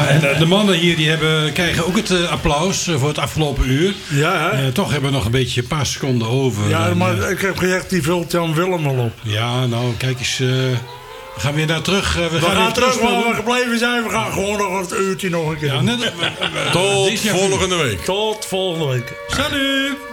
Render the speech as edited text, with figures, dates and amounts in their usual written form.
Ja, en de mannen hier die krijgen ook het applaus voor het afgelopen uur. Ja, hè? Toch hebben we nog een paar seconden over. Ja, maar ik heb gezegd, die vult Jan Willem al op. Ja, nou, kijk eens. We gaan weer naar terug. We gaan terug waar we gebleven zijn. We gaan gewoon nog een uurtje nog een keer. Tot volgende week. Tot volgende week. Salut!